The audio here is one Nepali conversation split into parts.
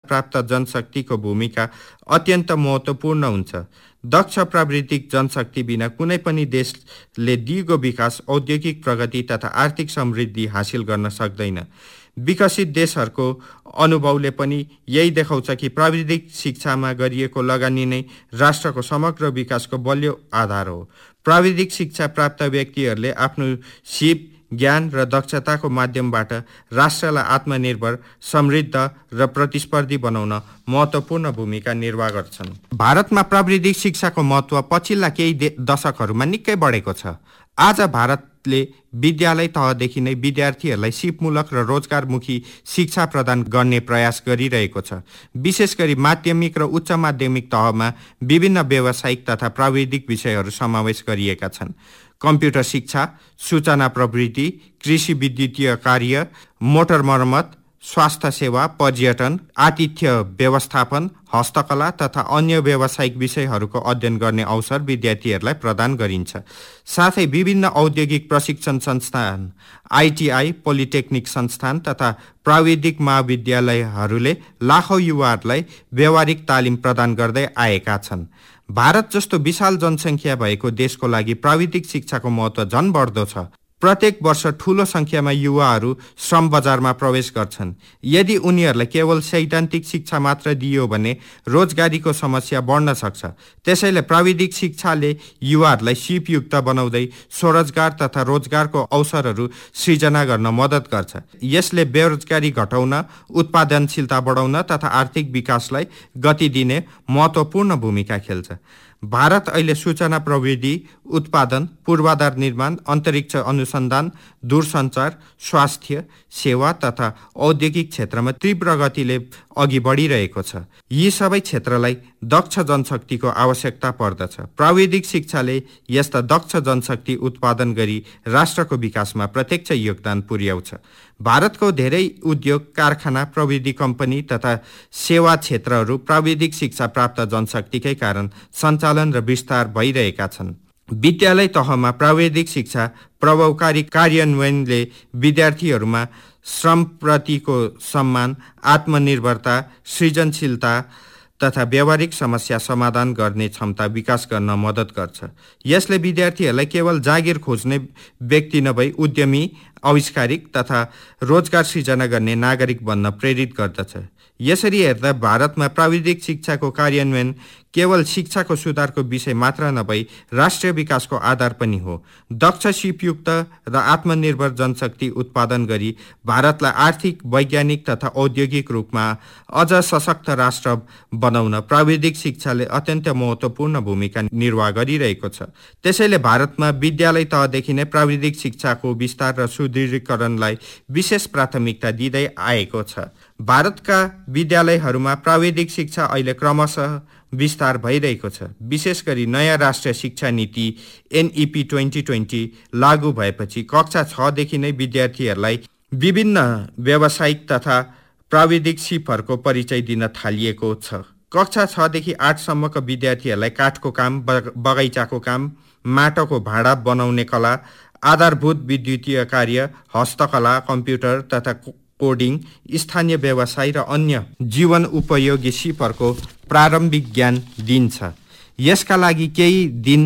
प्राप्त जनशक्तिको भूमिका अत्यन्त महत्त्वपूर्ण हुन्छ। दक्ष प्राविधिक जनशक्ति बिना कुनै पनि देशले दिगो विकास, औद्योगिक प्रगति तथा आर्थिक समृद्धि हासिल गर्न सक्दैन। विकसित देशहरूको अनुभवले पनि यही देखाउँछ कि प्राविधिक शिक्षामा गरिएको लगानी नै राष्ट्रको समग्र विकासको बलियो आधार हो। प्राविधिक शिक्षा प्राप्त व्यक्तिहरूले आफ्नो सिप, ज्ञान र दक्षताको माध्यमबाट राष्ट्रलाई आत्मनिर्भर, समृद्ध र प्रतिस्पर्धी बनाउन महत्त्वपूर्ण भूमिका निर्वाह गर्छन्। भारतमा प्राविधिक शिक्षाको महत्त्व पछिल्ला केही दशकहरूमा निकै बढेको छ। आज भारतले विद्यालय तहदेखि नै विद्यार्थीहरूलाई सिपमूलक र रोजगारमुखी शिक्षा प्रदान गर्ने प्रयास गरिरहेको छ। विशेष गरी माध्यमिक र उच्च माध्यमिक तहमा विभिन्न व्यावसायिक तथा प्राविधिक विषयहरू समावेश गरिएका छन्। कम्प्युटर शिक्षा, सूचना प्रविधि, कृषि विद्युतीय कार्य, मोटर मर्मत, स्वास्थ्य सेवा, पर्यटन, आतिथ्य व्यवस्थापन, हस्तकला तथा अन्य व्यावसायिक विषयहरूको अध्ययन गर्ने अवसर विद्यार्थीहरूलाई प्रदान गरिन्छ। साथै विभिन्न औद्योगिक प्रशिक्षण संस्थान, आइटिआई, पोलिटेक्निक संस्थान तथा प्राविधिक महाविद्यालयहरूले लाखौँ युवाहरूलाई व्यावहारिक तालिम प्रदान गर्दै आएका छन्। भारत जस्तो विशाल जनसङ्ख्या भएको देशको लागि प्राविधिक शिक्षाको महत्त्व झन बढ्दो छ। प्रत्येक वर्ष ठूलो संख्यामा युवाहरू श्रम बजारमा प्रवेश गर्छन्। यदि उनीहरूलाई केवल सैद्धान्तिक शिक्षा मात्र दिइयो भने रोजगारीको समस्या बढ्न सक्छ। त्यसैले प्राविधिक शिक्षाले युवाहरूलाई सिपयुक्त बनाउँदै स्वरोजगार तथा रोजगारको अवसरहरू सृजना गर्न मद्दत गर्छ। यसले बेरोजगारी घटाउन, उत्पादनशीलता बढाउन तथा आर्थिक विकासलाई गति दिने महत्त्वपूर्ण भूमिका खेल्छ। भारत अहिले सूचना प्रविधि, उत्पादन, पूर्वाधार निर्माण, अन्तरिक्ष अनुसन्धान, दूरसञ्चार, स्वास्थ्य सेवा तथा औद्योगिक क्षेत्रमा तीव्र गतिले अघि बढिरहेको छ। यी सबै क्षेत्रलाई दक्ष जनशक्तिको आवश्यकता पर्दछ। प्राविधिक शिक्षाले यस्ता दक्ष जनशक्ति उत्पादन गरी राष्ट्रको विकासमा प्रत्यक्ष योगदान पुर्याउँछ। भारतको धेरै उद्योग, कारखाना, प्रविधि कम्पनी तथा सेवा क्षेत्रहरू प्राविधिक शिक्षा प्राप्त जनशक्तिकै कारण सञ्चालन र विस्तार भइरहेका छन्। विद्यालय तहमा प्राविधिक शिक्षा प्रभावकारी कार्यान्वयनले विद्यार्थीहरूमा श्रमप्रतिको सम्मान, आत्मनिर्भरता, सृजनशीलता तथा व्यावहारिक समस्या समाधान गर्ने क्षमता विकास गर्न मद्दत गर्छ। यसले विद्यार्थीहरूलाई केवल जागिर खोज्ने व्यक्ति नभई उद्यमी, आविष्कारिक तथा रोजगार सृजना गर्ने नागरिक बन्न प्रेरित गर्दछ। यसरी हेर्दा भारतमा प्राविधिक शिक्षाको कार्यान्वयन केवल शिक्षाको सुधारको विषय मात्र नभई राष्ट्रिय विकासको आधार पनि हो। दक्ष, सिपयुक्त र आत्मनिर्भर जनशक्ति उत्पादन गरी भारतलाई आर्थिक, वैज्ञानिक तथा औद्योगिक रूपमा अझ सशक्त राष्ट्र बनाउन प्राविधिक शिक्षाले अत्यन्त महत्त्वपूर्ण भूमिका निर्वाह गरिरहेको छ। त्यसैले भारतमा विद्यालय तहदेखि नै प्राविधिक शिक्षाको विस्तार र सुदृढीकरणलाई विशेष प्राथमिकता दिँदै आएको छ। भारतका विद्यालयहरूमा प्राविधिक शिक्षा अहिले क्रमशः विस्तार भइरहेको छ। विशेष गरी नयाँ राष्ट्रिय शिक्षा नीति NEP 2020 लागू भएपछि कक्षा 6 देखि नै विद्यार्थीहरूलाई विभिन्न व्यावसायिक तथा प्राविधिक सिपहरूको परिचय दिन थालिएको छ। कक्षा 6 देखि 8 सम्मका विद्यार्थीहरूलाई काठको काम, बगैँचाको काम, माटोको भाँडा बनाउने कला, आधारभूत विद्युतीय कार्य, हस्तकला, कम्प्युटर तथा कोडिङ, स्थानीय व्यवसाय र अन्य जीवन उपयोगी सिपहरूको प्रारम्भिक ज्ञान दिन्छ। यसका लागि केही दिन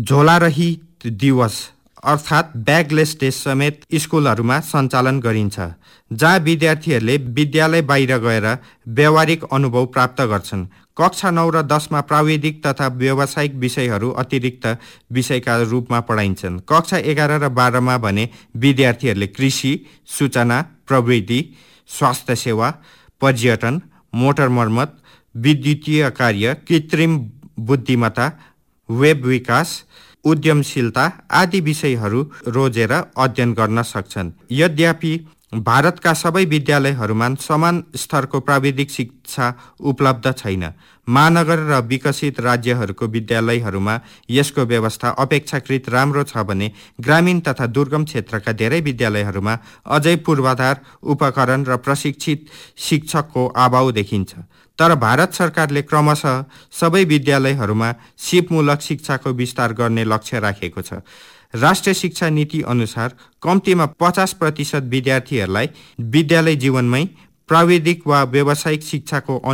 झोलारहित दिवस अर्थात् ब्यागलेस डे समेत स्कुलहरूमा सञ्चालन गरिन्छ, जहाँ विद्यार्थीहरूले विद्यालय बाहिर गएर व्यावहारिक अनुभव प्राप्त गर्छन्। कक्षा 9 र 10 मा प्राविधिक तथा व्यावसायिक विषयहरू अतिरिक्त विषयका रूपमा पढाइन्छन्। कक्षा 11 र 12 मा भने विद्यार्थीहरूले कृषि, सूचना प्रविधि, स्वास्थ्य सेवा, पर्यटन, मोटर मर्मत, विद्युतीय कार्य, कृत्रिम बुद्धिमत्ता, वेब विकास, उद्यमशीलता आदि विषयहरू रोजेर अध्ययन गर्न सक्छन्। यद्यपि भारतका सबै विद्यालयहरूमा समान स्तरको प्राविधिक शिक्षा उपलब्ध छैन। महानगर र विकसित राज्यहरूको विद्यालयहरूमा यसको व्यवस्था अपेक्षाकृत राम्रो छ भने ग्रामीण तथा दुर्गम क्षेत्रका धेरै विद्यालयहरूमा अझै पूर्वाधार, उपकरण र प्रशिक्षित शिक्षकको अभाव देखिन्छ। तर भारत सरकारले क्रमशः सबै विद्यालयहरूमा सिपमूलक शिक्षाको विस्तार गर्ने लक्ष्य राखेको छ। राष्ट्रिय शिक्षा नीति अनुसार कम्तीमा 50% विद्यार्थीहरूलाई विद्यालय जीवनमै प्राविधिक वा व्यावसायिक शिक्षाको